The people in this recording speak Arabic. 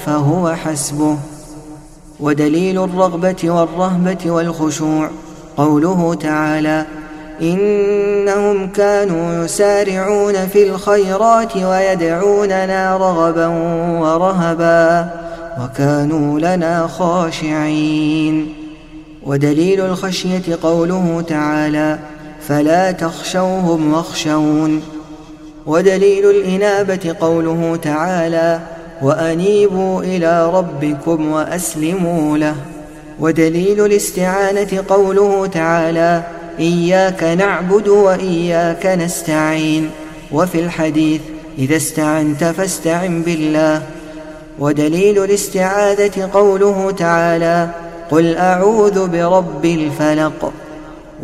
فهو حسبه. ودليل الرغبة والرهبة والخشوع قوله تعالى: إنهم كانوا يسارعون في الخيرات ويدعوننا رغبا ورهبا وكانوا لنا خاشعين. ودليل الخشية قوله تعالى: فلا تخشوهم واخشون. ودليل الإنابة قوله تعالى: وأنيبوا إلى ربكم وأسلموا له. ودليل الاستعانة قوله تعالى: إياك نعبد وإياك نستعين. وفي الحديث: إذا استعنت فاستعن بالله. ودليل الاستعاذة قوله تعالى: قل أعوذ برب الفلق.